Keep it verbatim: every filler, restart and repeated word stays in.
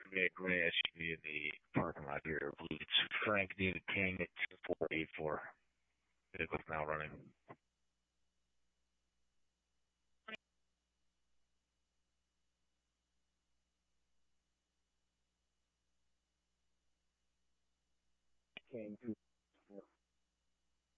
gray, gray S U V in the parking lot here. I believe it's Frank David King at two four eight four. Vehicle's now running. King two four.